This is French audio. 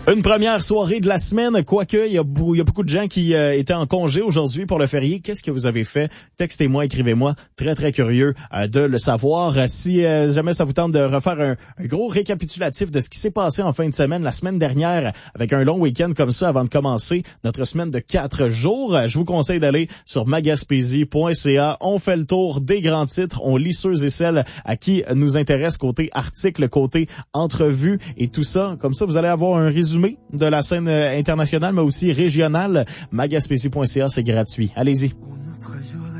Une première soirée de la semaine, quoique il y a beaucoup de gens qui étaient en congé aujourd'hui pour le férié. Qu'est-ce que vous avez fait? Textez-moi, écrivez-moi. Très, très curieux de le savoir. Si jamais ça vous tente de refaire un gros récapitulatif de ce qui s'est passé en fin de semaine, la semaine dernière, avec un long week-end comme ça avant de commencer notre semaine de 4 jours, je vous conseille d'aller sur magaspésie.ca. On fait le tour des grands titres. On lit ceux et celles à qui nous intéresse côté article, côté entrevue et tout ça. Comme ça, vous allez avoir un résumé de la scène internationale, mais aussi régionale. Magaspésie.ca, c'est gratuit. Allez-y.